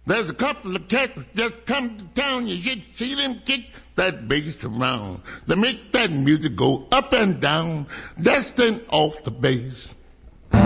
There's a couple of cats just come to town. You should see them kick that bass around. They make that music go up and down, dusting off the bass.